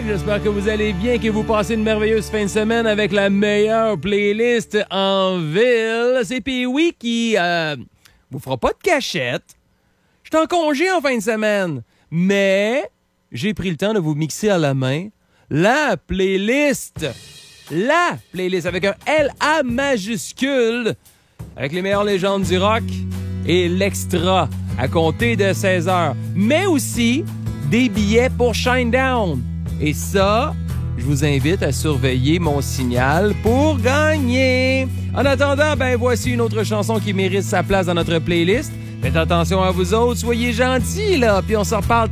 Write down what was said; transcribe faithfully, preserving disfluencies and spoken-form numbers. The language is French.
Québec. J'espère que vous allez bien, que vous passez une merveilleuse fin de semaine avec la meilleure playlist en ville. C'est Pee-Wee qui euh, vous fera pas de cachette. Je suis en congé en fin de semaine, mais j'ai pris le temps de vous mixer à la main la playlist. La playlist avec un L A majuscule, avec les meilleures légendes du rock et l'extra à compter de seize heures. Mais aussi des billets pour Shinedown. Et ça, je vous invite à surveiller mon signal pour gagner. En attendant, ben voici une autre chanson qui mérite sa place dans notre playlist. Faites attention à vous autres, soyez gentils, là, puis on s'en reparle